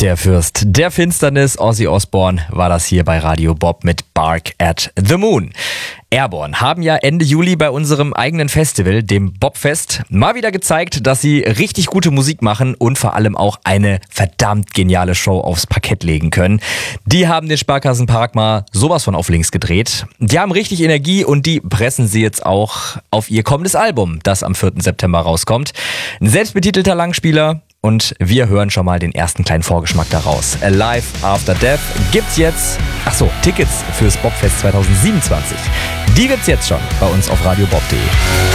Der Fürst der Finsternis, Ozzy Osbourne, war das hier bei Radio Bob mit Bark at the Moon. Airborne haben ja Ende Juli bei unserem eigenen Festival, dem Bobfest, mal wieder gezeigt, dass sie richtig gute Musik machen und vor allem auch eine verdammt geniale Show aufs Parkett legen können. Die haben den Sparkassenpark mal sowas von auf links gedreht. Die haben richtig Energie und die pressen sie jetzt auch auf ihr kommendes Album, das am 4. September rauskommt. Ein selbstbetitelter Langspieler. Und wir hören schon mal den ersten kleinen Vorgeschmack daraus. Alive After Death gibt's jetzt. Achso, Tickets fürs Bobfest 2027. Die gibt's jetzt schon bei uns auf radiobob.de.